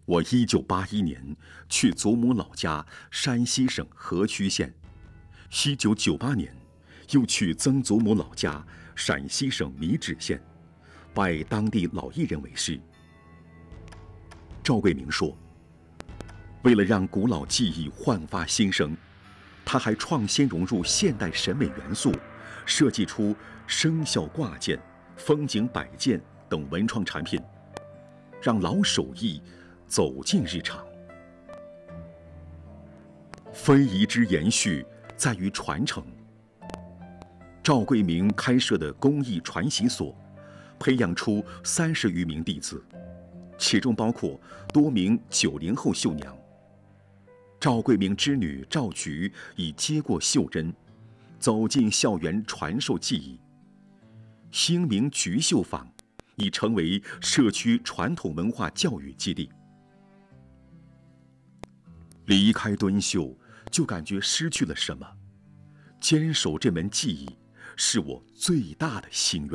我1981年去祖母老家山西省河曲县，1998年又去曾祖母老家陕西省米脂县，拜当地老艺人为师。赵桂明说，为了让古老技艺焕发新生，他还创新融入现代审美元素，设计出生肖挂件、风景摆件等文创产品，让老手艺走进日常。非遗之延续在于传承。赵桂明开设的工艺传习所，培养出30余名弟子，其中包括多名90后绣娘。赵桂明之女赵菊已接过绣针，走进校园传授技艺。兴明菊绣坊已成为社区传统文化教育基地。离开敦绣，就感觉失去了什么。坚守这门技艺，是我最大的心愿。